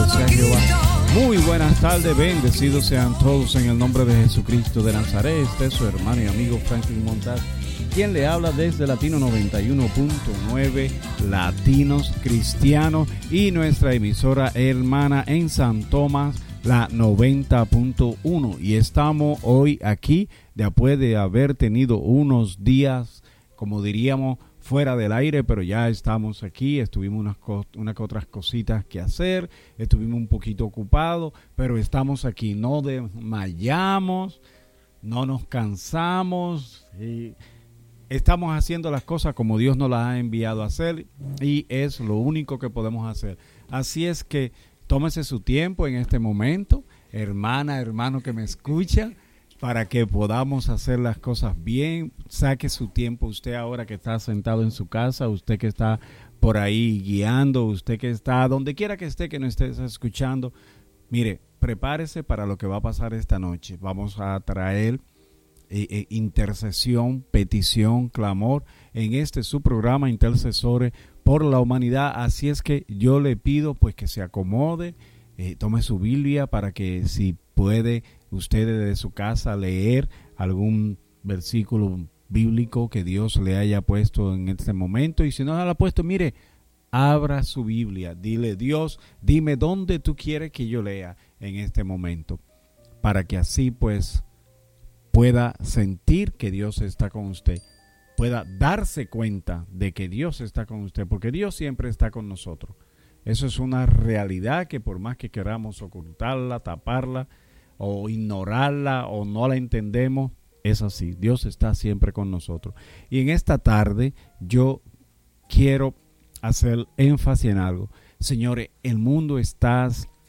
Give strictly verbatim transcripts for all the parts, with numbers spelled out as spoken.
Alabado sea Jehová. Muy buenas tardes, bendecidos sean todos en el nombre de Jesucristo de Nazaret. Este es su hermano y amigo Franklin Montaz, quien le habla desde Latino noventa y uno punto nueve, Latinos Cristianos, y nuestra emisora hermana en San Tomás, la noventa punto uno. Y estamos hoy aquí después de haber tenido unos días, como diríamos, fuera del aire, pero ya estamos aquí. Estuvimos unas, co- unas otras cositas que hacer, estuvimos un poquito ocupados, pero estamos aquí, no desmayamos, no nos cansamos, y estamos haciendo las cosas como Dios nos las ha enviado a hacer, y es lo único que podemos hacer. Así es que tómese su tiempo en este momento, hermana, hermano que me escucha, para que podamos hacer las cosas bien. Saque su tiempo usted ahora que está sentado en su casa, usted que está por ahí guiando, usted que está donde quiera que esté, que no esté escuchando. Mire, prepárese para lo que va a pasar esta noche. Vamos a traer eh, eh, intercesión, petición, clamor en este su programa Intercesores por la Humanidad. Así es que yo le pido pues que se acomode, eh, tome su Biblia para que si puede usted desde su casa leer algún versículo bíblico que Dios le haya puesto en este momento, y si no lo ha puesto, mire, abra su Biblia, dile: Dios, dime dónde tú quieres que yo lea en este momento, para que así pues pueda sentir que Dios está con usted, pueda darse cuenta de que Dios está con usted, porque Dios siempre está con nosotros. Eso es una realidad que por más que queramos ocultarla, taparla o ignorarla o no la entendemos, es así. Dios está siempre con nosotros. Y en esta tarde yo quiero hacer énfasis en algo. Señores, el mundo está,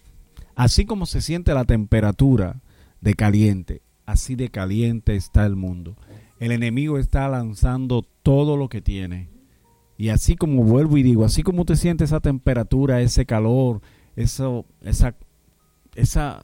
así como se siente la temperatura de caliente, así de caliente está el mundo. El enemigo está lanzando todo lo que tiene. Y así como vuelvo y digo, así como te sientes esa temperatura, ese calor, eso, esa, esa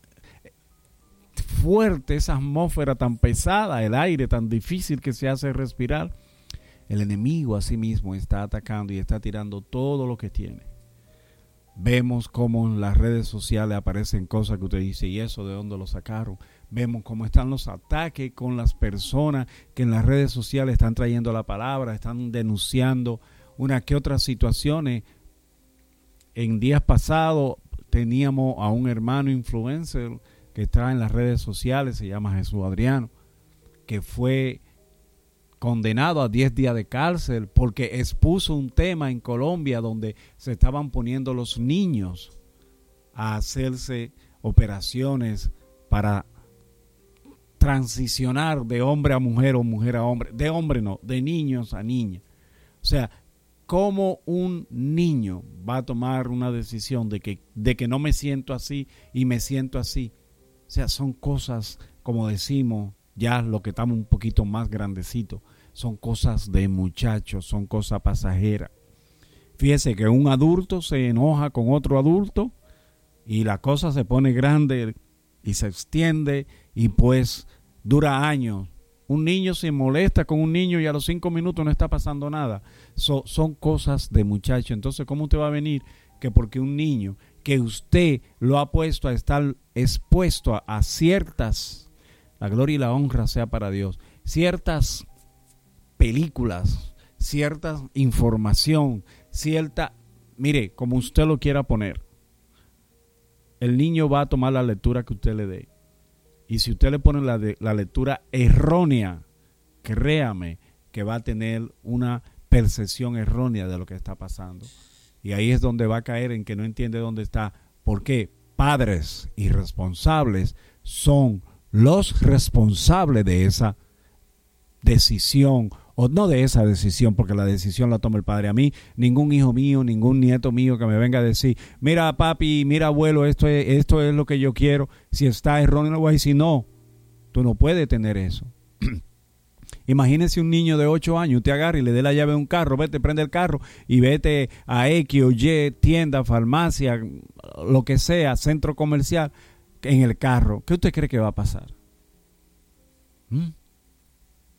fuerte, esa atmósfera tan pesada, el aire tan difícil que se hace respirar, el enemigo así mismo está atacando y está tirando todo lo que tiene. Vemos cómo en las redes sociales aparecen cosas que usted dice: ¿y eso de dónde lo sacaron? Vemos cómo están los ataques con las personas que en las redes sociales están trayendo la palabra, están denunciando una que otras situaciones. En días pasados teníamos a un hermano influencer que está en las redes sociales, se llama Jesús Adriano, que fue condenado a diez días de cárcel porque expuso un tema en Colombia donde se estaban poniendo los niños a hacerse operaciones para transicionar de hombre a mujer o mujer a hombre, de hombre no, de niños a niña. O sea, ¿cómo un niño va a tomar una decisión de que, de que no me siento así y me siento así? O sea, son cosas, como decimos, ya lo que estamos un poquito más grandecitos, son cosas de muchachos, son cosas pasajeras. Fíjese que un adulto se enoja con otro adulto y la cosa se pone grande y se extiende y pues dura años. Un niño se molesta con un niño y a los cinco minutos no está pasando nada. So, son cosas de muchachos. Entonces, ¿cómo usted va a venir que porque un niño que usted lo ha puesto a estar expuesto a, a ciertas, la gloria y la honra sea para Dios, ciertas películas, cierta información, cierta, mire, como usted lo quiera poner, el niño va a tomar la lectura que usted le dé. Y si usted le pone la, de, la lectura errónea, créame que va a tener una percepción errónea de lo que está pasando. Y ahí es donde va a caer en que no entiende dónde está. Porque padres irresponsables son los responsables de esa decisión, o no de esa decisión, porque la decisión la toma el padre. A mí, ningún hijo mío, ningún nieto mío que me venga a decir: mira papi, mira abuelo, esto es, esto es lo que yo quiero. Si está erróneo, le voy a decir: no, tú no puedes tener eso. Imagínese un niño de ocho años, usted agarra y le dé la llave de un carro, vete, prende el carro y vete a X o Y, tienda, farmacia, lo que sea, centro comercial, en el carro. ¿Qué usted cree que va a pasar? ¿Mm?